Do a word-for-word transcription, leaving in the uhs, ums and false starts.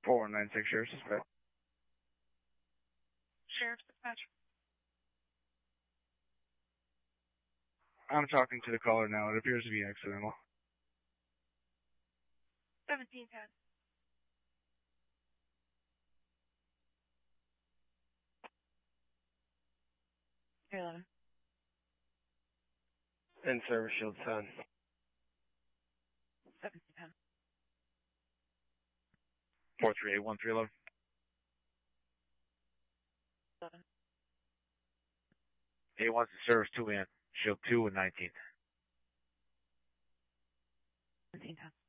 four nine six, Sheriff's Dispatch. Sheriff's Dispatch. I'm talking to the caller now. It appears to be accidental. seventeen ten. eleven. In service, Shield ten. seventeen ten. four three eight one three eleven. eleven. eight one's in service, two in. Shield two and nineteen. seventeen ten.